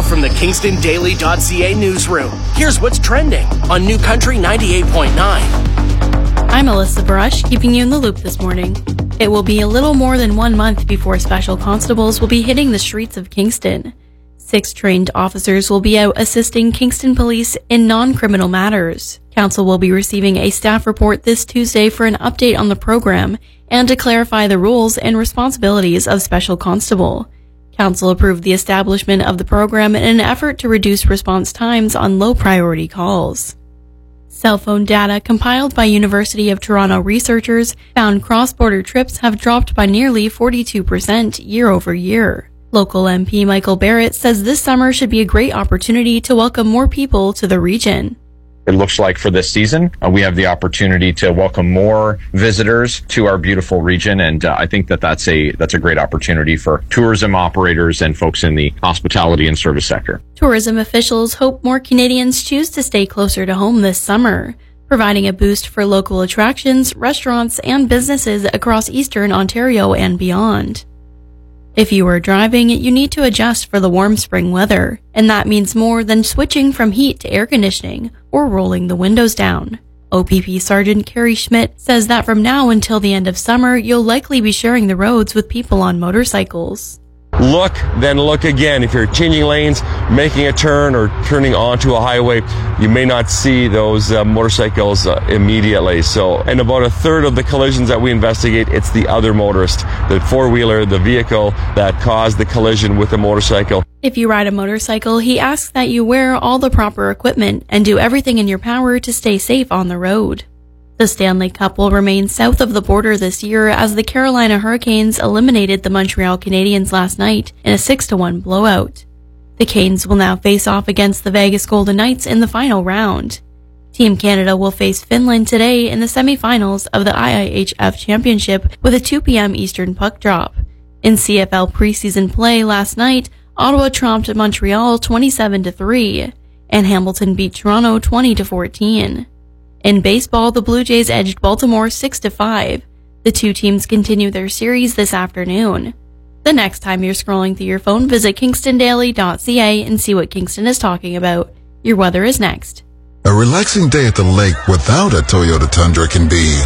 from the KingstonDaily.ca newsroom, here's what's trending on New Country 98.9. I'm Alyssa Brush, keeping you in the loop this morning. It will be a little more than 1 month before special constables will be hitting the streets of Kingston. 6 trained officers will be out assisting Kingston police in non-criminal matters. Council will be receiving a staff report this Tuesday for an update on the program and to clarify the rules and responsibilities of special constable. Council approved the establishment of the program in an effort to reduce response times on low-priority calls. Cell phone data compiled by University of Toronto researchers found cross-border trips have dropped by nearly 42% year over year. Local MP Michael Barrett says this summer should be a great opportunity to welcome more people to the region. It looks like for this season, we have the opportunity to welcome more visitors to our beautiful region, and I think that's a great opportunity for tourism operators and folks in the hospitality and service sector. Tourism officials hope more Canadians choose to stay closer to home this summer, providing a boost for local attractions, restaurants, and businesses across Eastern Ontario and beyond. If you are driving, you need to adjust for the warm spring weather, and that means more than switching from heat to air conditioning or rolling the windows down. OPP Sergeant Carrie Schmidt says that from now until the end of summer, you'll likely be sharing the roads with people on motorcycles. Look, then look again. If you're changing lanes, making a turn, or turning onto a highway, you may not see those motorcycles immediately. So, in about a third of the collisions that we investigate, it's the other motorist, the four-wheeler, the vehicle that caused the collision with the motorcycle. If you ride a motorcycle, he asks that you wear all the proper equipment and do everything in your power to stay safe on the road. The Stanley Cup will remain south of the border this year as the Carolina Hurricanes eliminated the Montreal Canadiens last night in a 6-1 blowout. The Canes will now face off against the Vegas Golden Knights in the final round. Team Canada will face Finland today in the semifinals of the IIHF Championship with a 2 p.m. Eastern puck drop. In CFL preseason play last night, Ottawa trumped Montreal 27-3, and Hamilton beat Toronto 20-14. In baseball, the Blue Jays edged Baltimore 6-5. The two teams continue their series this afternoon. The next time you're scrolling through your phone, visit KingstonDaily.ca and see what Kingston is talking about. Your weather is next. A relaxing day at the lake without a Toyota Tundra can be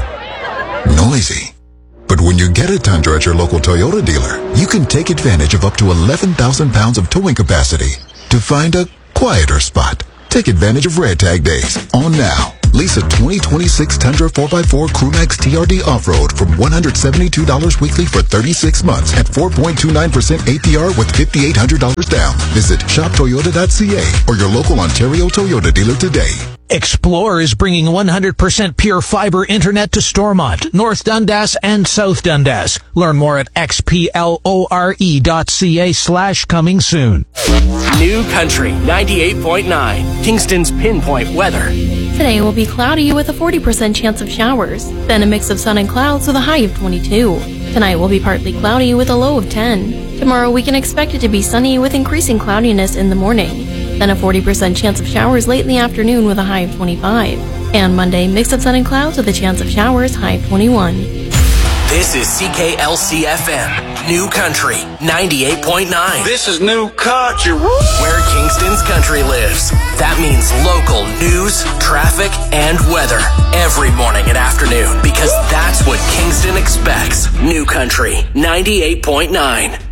noisy. But when you get a Tundra at your local Toyota dealer, you can take advantage of up to 11,000 pounds of towing capacity to find a quieter spot. Take advantage of Red Tag Days on now. Lease a 2026 Tundra 4x4 Crewmax TRD Off-Road from $172 weekly for 36 months at 4.29% APR with $5,800 down. Visit shoptoyota.ca or your local Ontario Toyota dealer today. Explore is bringing 100% pure fiber internet to Stormont, North Dundas, and South Dundas. Learn more at xplore.ca/coming soon. New Country 98.9, Kingston's pinpoint weather. Today will be cloudy with a 40% chance of showers, then a mix of sun and clouds with a high of 22. Tonight will be partly cloudy with a low of 10. Tomorrow we can expect it to be sunny with increasing cloudiness in the morning, then a 40% chance of showers late in the afternoon with a high of 25. And Monday, mix of sun and clouds with a chance of showers, high of 21. This is CKLC-FM, New Country 98.9. This is New Country. Where Kingston's country lives. That means local news, traffic, and weather every morning and afternoon, because that's what Kingston expects. New Country 98.9.